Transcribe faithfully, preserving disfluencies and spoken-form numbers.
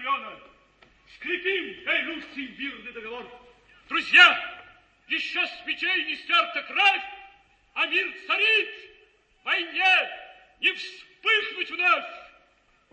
Наполеона. Скрепим для Руси мирный договор. Друзья, еще с мечей не стерта кровь, а мир царит. Войне не вспыхнуть вновь.